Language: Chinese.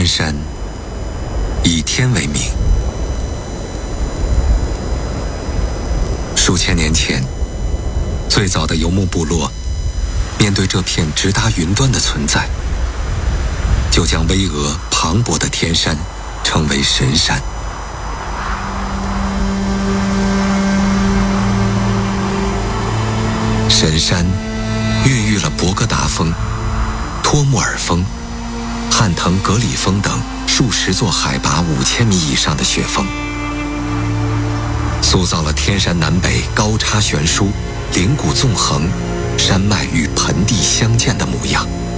山以天为名。数千年前，最早的游牧部落面对这片直达云端的存在，就将巍峨磅礴的天山称为神山。神山孕育了博格达峰、托木尔峰、汉腾格里峰等数十座海拔5000米以上的雪峰，塑造了天山南北高差悬殊、岭谷纵横、山脉与盆地相间的模样。